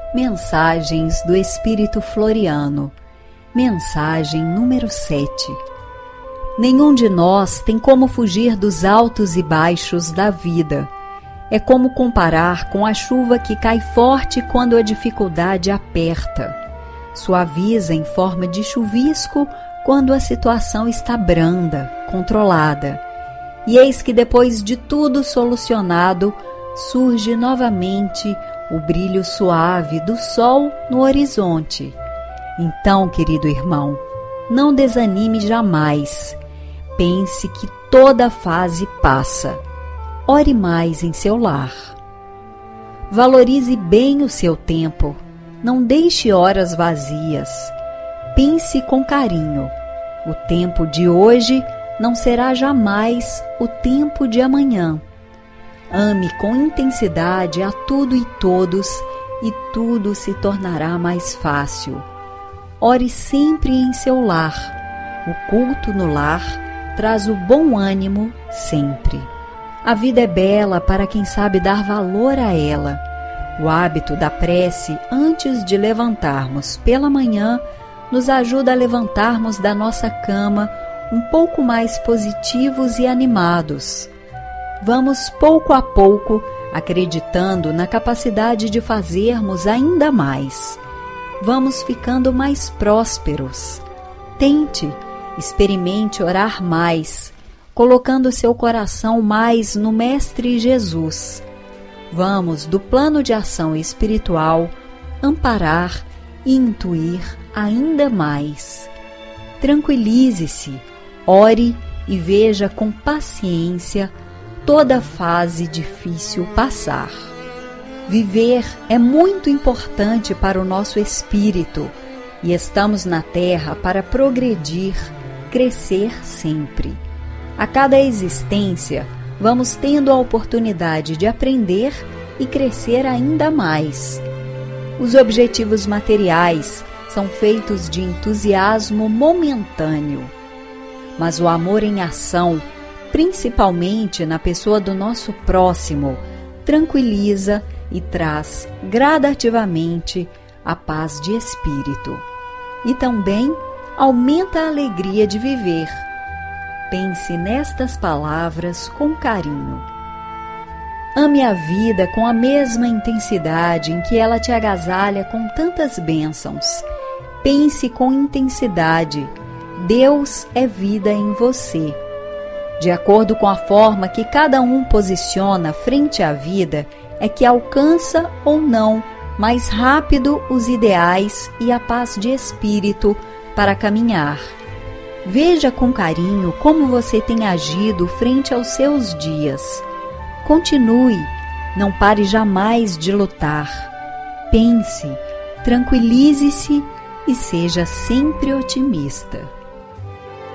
Mensagens do Espírito Floriano. Mensagem número 7. Nenhum de nós tem como fugir dos altos e baixos da vida. É como comparar com a chuva que cai forte quando a dificuldade aperta. Suaviza em forma de chuvisco quando a situação está branda, controlada. E eis que depois de tudo solucionado, surge novamente o brilho suave do sol no horizonte. Então, querido irmão, não desanime jamais. Pense que toda fase passa. Ore mais em seu lar. Valorize bem o seu tempo. Não deixe horas vazias. Pense com carinho. O tempo de hoje não será jamais o tempo de amanhã. Ame com intensidade a tudo e todos, e tudo se tornará mais fácil. Ore sempre em seu lar. O culto no lar traz o bom ânimo sempre. A vida é bela para quem sabe dar valor a ela. O hábito da prece antes de levantarmos pela manhã nos ajuda a levantarmos da nossa cama um pouco mais positivos e animados. Vamos pouco a pouco acreditando na capacidade de fazermos ainda mais. Vamos ficando mais prósperos. Tente, experimente orar mais, colocando seu coração mais no Mestre Jesus. Vamos, do plano de ação espiritual, amparar e intuir ainda mais. Tranquilize-se, ore e veja com paciência toda fase difícil passar. Viver é muito importante para o nosso espírito e estamos na Terra para progredir, crescer sempre. A cada existência, vamos tendo a oportunidade de aprender e crescer ainda mais. Os objetivos materiais são feitos de entusiasmo momentâneo, mas o amor em ação, principalmente na pessoa do nosso próximo, tranquiliza e traz gradativamente a paz de espírito. E também aumenta a alegria de viver. Pense nestas palavras com carinho. Ame a vida com a mesma intensidade em que ela te agasalha com tantas bênçãos. Pense com intensidade. Deus é vida em você. De acordo com a forma que cada um posiciona frente à vida, é que alcança ou não mais rápido os ideais e a paz de espírito para caminhar. Veja com carinho como você tem agido frente aos seus dias. Continue, não pare jamais de lutar. Pense, tranquilize-se e seja sempre otimista.